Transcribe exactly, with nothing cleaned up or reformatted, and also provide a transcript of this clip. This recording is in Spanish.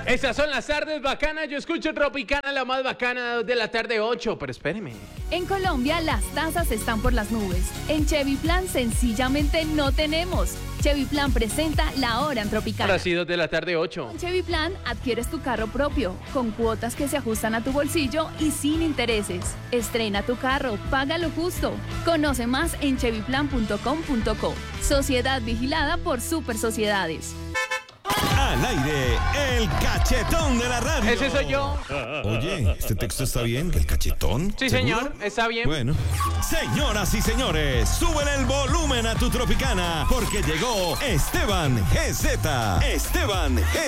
Esas son las tardes bacanas. Yo escucho Tropicana, la más bacana de la tarde ocho. Pero espéreme. En Colombia las tasas están por las nubes. En Chevy Plan sencillamente no tenemos. Chevy Plan presenta La Hora en Tropicana. Ahora sí, dos de la tarde ocho. Con Chevy Plan adquieres tu carro propio, con cuotas que se ajustan a tu bolsillo y sin intereses. Estrena tu carro, paga lo justo. Conoce más en chevy plan punto com punto co. Sociedad vigilada por Super Sociedades. Al aire, el cachetón de la radio. Ese soy yo. Oye, ¿este texto está bien? ¿El cachetón? Sí, ¿Seguro? señor, está bien. Bueno. Señoras y señores, súbele el volumen a tu Tropicana, porque llegó Esteban G Z. Esteban G Z.